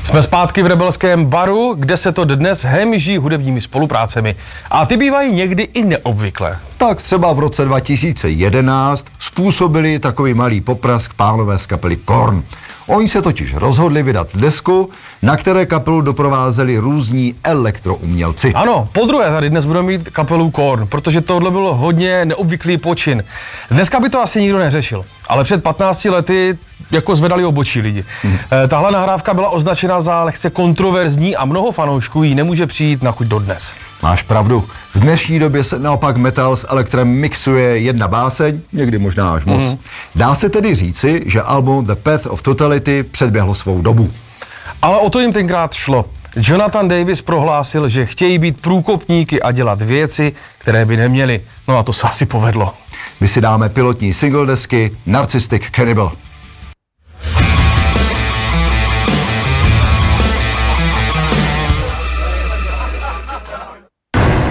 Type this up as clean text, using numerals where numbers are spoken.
Jsme zpátky v Rebelském baru, kde se to dnes hemží hudebními spoluprácemi. A ty bývají někdy i neobvyklé. Tak třeba v roce 2011 způsobili takový malý poprask pánové z kapely Korn. Oni se totiž rozhodli vydat desku, na které kapelu doprovázeli různí elektroumělci. Ano, podruhé tady dnes budeme mít kapelu Korn, protože tohle bylo hodně neobvyklý počin. Dneska by to asi nikdo neřešil, ale před 15 lety jako zvedali obočí lidi. Tahle nahrávka byla označena za lehce kontroverzní a mnoho fanoušků jí nemůže přijít na chuť dodnes. Máš pravdu. V dnešní době se naopak metal s elektrem mixuje jedna báseň, někdy možná až moc. Dá se tedy říci, že album The Path of Totality předběhlo svou dobu. Ale o to jim tenkrát šlo. Jonathan Davis prohlásil, že chtějí být průkopníky a dělat věci, které by neměli. No a to se asi povedlo. My si dáme pilotní single desky Narcissistic Cannibal.